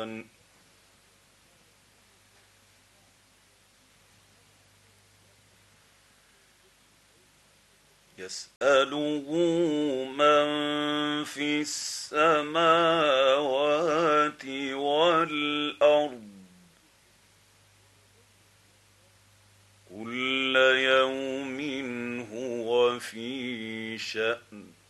الرحمن يسأله من في السماوات والأرض كل يوم هو في شأن